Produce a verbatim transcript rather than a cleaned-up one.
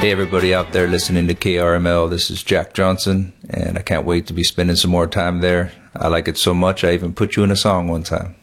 Hey everybody out there listening to K R M L, this is Jack Johnson, and I can't wait to be spending some more time there. I like it so much I even put you in a song one time.